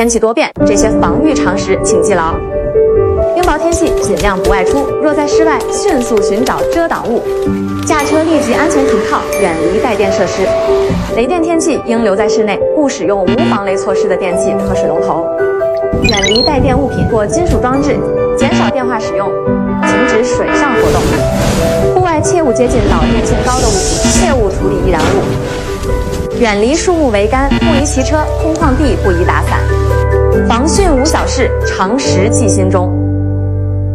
天气多变，这些防御常识请记牢。冰雹天气尽量不外出，若在室外，迅速寻找遮挡物，驾车立即安全停靠，远离带电设施。雷电天气应留在室内，勿使用无防雷措施的电器和水龙头。远离带电物品或金属装置，减少电话使用，停止水上活动。户外切勿接近导电性高的物品，切勿处理易燃物。远离树木桅杆，不宜骑车，空旷地不宜打伞。防汛无小事，常识记心中。